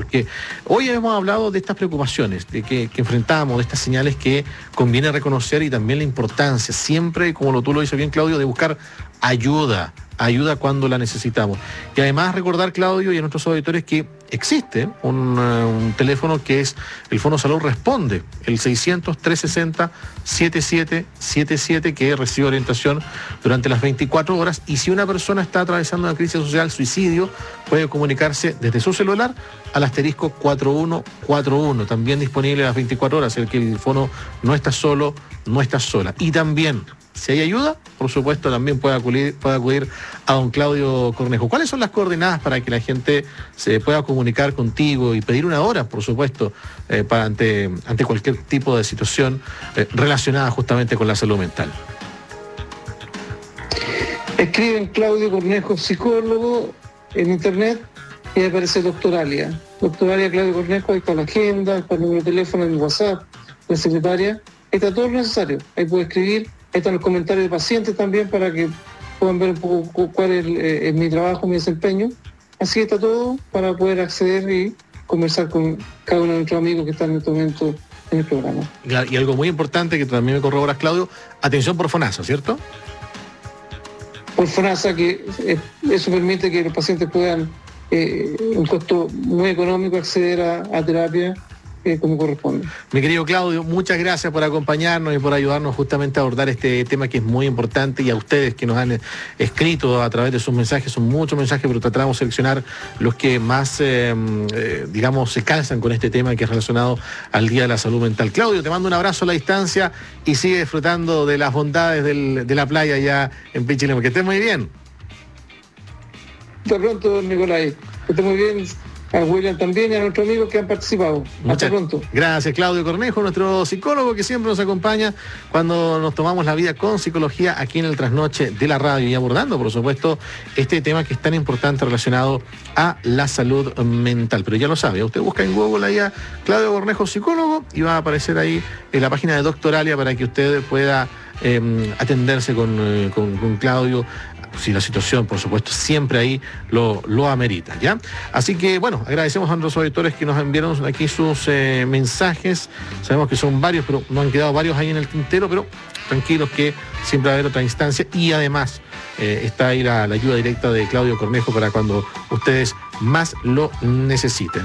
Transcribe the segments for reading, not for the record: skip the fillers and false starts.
porque hoy hemos hablado de estas preocupaciones de que enfrentamos, de estas señales que conviene reconocer y también la importancia siempre, como tú lo dices bien, Claudio, de buscar ayuda cuando la necesitamos. Y además recordar, Claudio, y a nuestros auditores que existe un teléfono que es el Fono Salud Responde, el 600-360-7777, que recibe orientación durante las 24 horas, y si una persona está atravesando una crisis social, suicidio, puede comunicarse desde su celular al asterisco 4141, también disponible a las 24 horas, el que el fono no está solo, no está sola. Y también, si hay ayuda, por supuesto, también puede acudir a don Claudio Cornejo. ¿Cuáles son las coordenadas para que la gente se pueda comunicar contigo y pedir una hora, por supuesto, ante cualquier tipo de situación relacionada justamente con la salud mental? Escriben Claudio Cornejo, psicólogo, en internet, y aparece Doctoralia. Doctoralia Claudio Cornejo, ahí está la agenda, está el número de teléfono, el WhatsApp, la secretaria. Ahí está todo lo necesario. Ahí puede escribir. Ahí están los comentarios de pacientes también para que puedan ver un poco cuál es mi trabajo, mi desempeño. Así está todo para poder acceder y conversar con cada uno de nuestros amigos que están en este momento en el programa. Y algo muy importante que también me corroboras, Claudio, atención por FONASA, ¿cierto? Por FONASA, que eso permite que los pacientes puedan, un costo muy económico, acceder a terapia como corresponde. Mi querido Claudio, muchas gracias por acompañarnos y por ayudarnos justamente a abordar este tema que es muy importante, y a ustedes que nos han escrito a través de sus mensajes, son muchos mensajes, pero tratamos de seleccionar los que más, digamos, se calzan con este tema que es relacionado al Día de la Salud Mental. Claudio, te mando un abrazo a la distancia y sigue disfrutando de las bondades de la playa allá en Pichilemu. Que estés muy bien. Hasta pronto, don Nicolás. Que esté muy bien. A William también y a nuestros amigos que han participado. Hasta pronto. Gracias, Claudio Cornejo, nuestro psicólogo que siempre nos acompaña cuando nos tomamos la vida con psicología aquí en el Trasnoche de la Radio, y abordando, por supuesto, este tema que es tan importante relacionado a la salud mental. Pero ya lo sabe, usted busca en Google ahí a Claudio Cornejo, psicólogo, y va a aparecer ahí en la página de Doctoralia para que usted pueda atenderse con Claudio, si la situación, por supuesto, siempre ahí lo amerita, ¿ya? Así que, bueno, agradecemos a nuestros auditores que nos enviaron aquí sus mensajes. Sabemos que son varios, pero nos han quedado varios ahí en el tintero, pero tranquilos que siempre va a haber otra instancia, y además está ahí la ayuda directa de Claudio Cornejo para cuando ustedes más lo necesiten.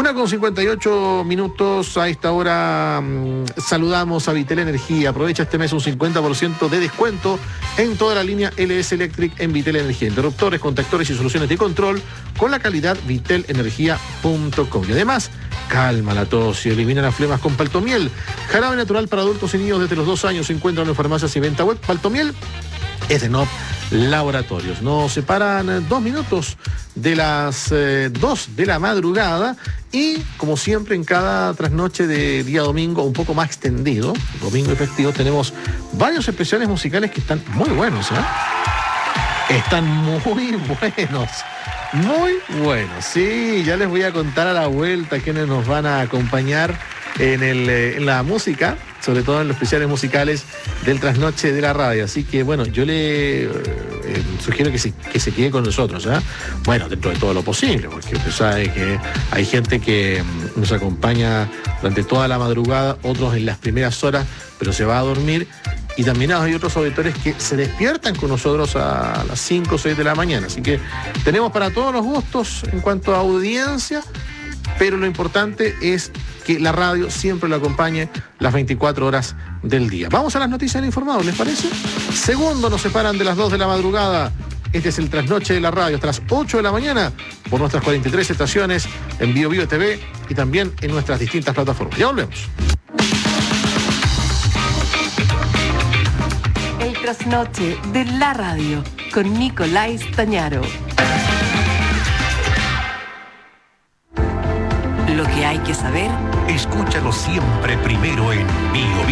1:58 a esta hora. Saludamos a Vitel Energía. Aprovecha este mes un 50% de descuento en toda la línea LS Electric en Vitel Energía. Interruptores, contactores y soluciones de control con la calidad vitelenergia.com. Y además, calma la tos y elimina las flemas con Paltomiel. Jarabe natural para adultos y niños desde los 2 años. Se encuentran en farmacias y venta web. Paltomiel es de NOP Laboratorios. Nos separan 2 minutos de las 2 de la madrugada, y como siempre en cada trasnoche de día domingo un poco más extendido, domingo y festivo, tenemos varios especiales musicales que están muy buenos, Están muy buenos. Muy buenos, sí, ya les voy a contar a la vuelta quiénes nos van a acompañar en la música, sobre todo en los especiales musicales del Trasnoche de la Radio. Así que, bueno, yo le sugiero que se quede con nosotros, Bueno, dentro de todo lo posible, porque usted sabe que hay gente que nos acompaña durante toda la madrugada, otros en las primeras horas, pero se va a dormir. Y también hay otros auditores que se despiertan con nosotros a las 5 o 6 de la mañana. Así que tenemos para todos los gustos en cuanto a audiencia, pero lo importante es que la radio siempre lo acompañe las 24 horas del día. Vamos a las noticias informados, ¿les parece? Segundos nos separan de las 2 de la madrugada. Este es el Trasnoche de la Radio, hasta las 8 de la mañana, por nuestras 43 estaciones en Bio TV y también en nuestras distintas plataformas. Ya volvemos. El Trasnoche de la Radio, con Nicolás Tañaro. Lo que hay que saber, escúchalo siempre primero en Bio.